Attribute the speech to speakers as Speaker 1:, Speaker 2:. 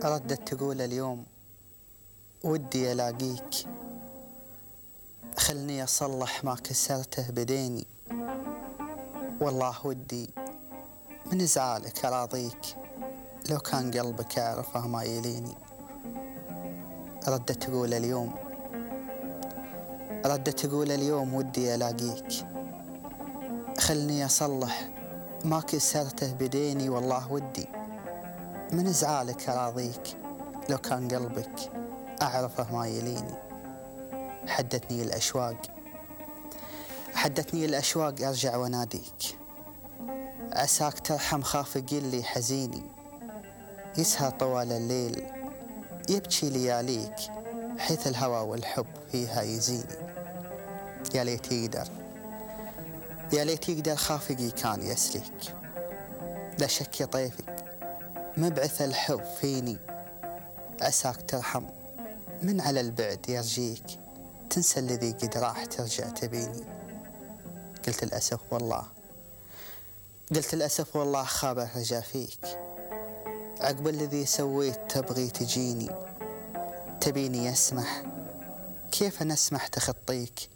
Speaker 1: ردت تقول اليوم ودي ألاقيك، خلني أصلح ما كسرته بديني، والله ودي من زعالك أراضيك، لو كان قلبك أعرفه ما يليني. ردت تقول اليوم ودي ألاقيك، خلني أصلح ما كسرته بديني، والله ودي من زعالك أراضيك، لو كان قلبك أعرفه ما يليني. حدتني الأشواق أرجع وناديك، عساك ترحم خافق اللي حزيني، يسهر طوال الليل يبكي لياليك، حيث الهوى والحب فيها يزيني. يا ليت يقدر خافقي كان يسليك، لا شك يا طيفك مبعث الحب فيني، عساك ترحم من على البعد يرجيك، تنسى الذي قد راح ترجع تبيني. قلت الأسف والله خاب الرجا فيك، عقب الذي سويت تبغي تجيني، تبيني أسمح كيف نسمح تخطيك،